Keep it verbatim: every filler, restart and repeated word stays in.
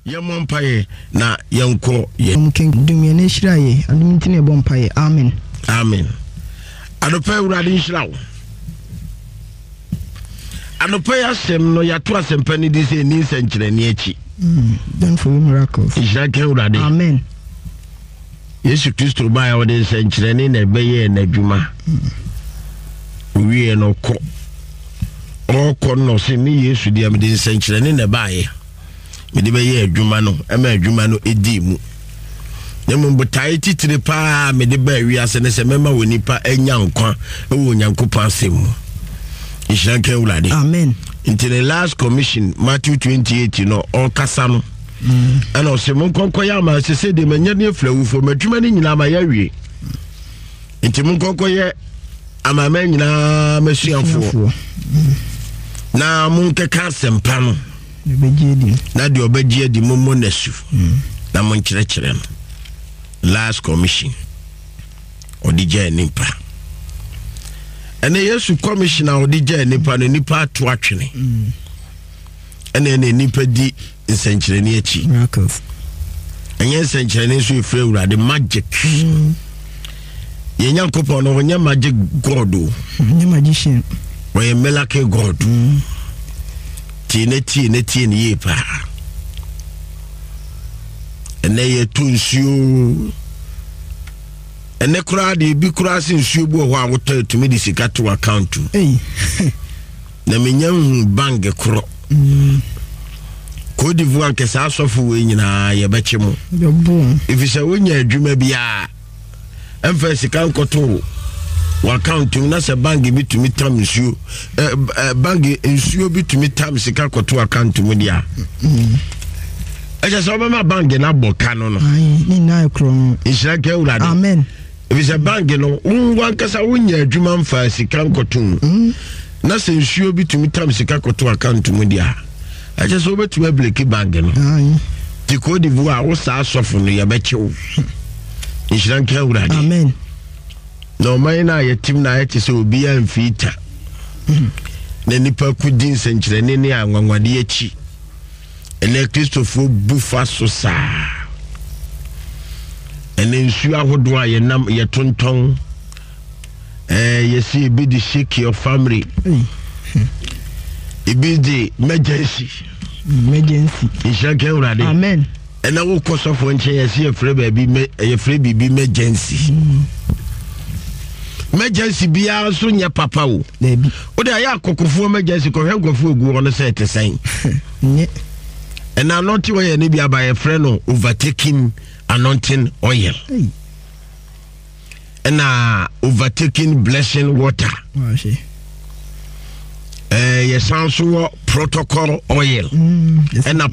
Yamompaye na yanko ye. Dumye ne shiraye adumtine bompaye. Amen. Amen. Anope urade nshirawo. Anope asem no yato asempani di se ni senkyerani achi. Mm. Then for miracles. Ishake urade. Amen. Yesu Kristo ba ya wode senkyerani na beye na adwuma. Wiye no ko. Oko no se ni Yesu dia me de senkyerani na baye. Me de beye adwuma no, e ma adwuma no edi mu. Nemu botai titire pa me de ba wi ase ne se mema wonipa enya nkwa e wo nyankopon asem. Ishake urade. Amen. In the last commission Matthew twenty-eight no all kasa no. Mm. And also mon konko ya ma se se de manya ne flawu fo madwuma ni nyina ma ya wie. Nti mon konko ye amama nyina masuafo. Na mon keka sempa no. Obejedi. Na de obejedi momo nasu. Na mon kire kire no. Last commission. Odija nipa. Ene Yesu commissioner odija nipa no nipa to atwene. Mm. Ene ene nipa di nsenkyereni achi. Miracles. Enye nsenkyereni so efre urade magic. Mm. Ye nyankopon no nya magic god o. Nya magician. We miracle god. Mm. Ti ne ti ne ti ne ye pa. Ene ye tunsuo. Ene kura de bi kura sin subu ho a woto to me di sika to account. Eh. Na menyan bank kro. Mm. Ko di vu anke sa asofu we nyina ye beche mu. Yo bon. If say wonya adwuma bia emfa sika nkoto wa account na se bank bi to me tam nsuo eh bank nsuo bi to me tam sika koto account mu dia. Mm. Eja so ba bank na boka no no. Ai ni na ekro. Ishake urade. Amen. If say bank no unwan kasa wonya adwuma mfa sika nkoto. Mm. Na se nsuo bi to me tam sika koto account mu dia. I just over to a blacky bag. The code of war was so soften your betcha. You shouldn't care. Amen. No, mine, I team night is so be and feet. Then the percudin century, any and one wadi echi. And then Christopher Buffa so sa. And then Sua would dry your num your ton tongue. Eh, you see, be the shake your family. It be the emergency. Emergency. Ishake urade. Amen. And I will cost of one chance see a free baby, a free baby emergency. Emergency be also near papa. Baby. What are ya cocoa emergency? Go help go for go on the set the same. And I'm not where any be by a friend overtaking anointing oil. And uh overtaking blessing water. Oh, she. Eh, yes, also protocol oil. Mm, yes. And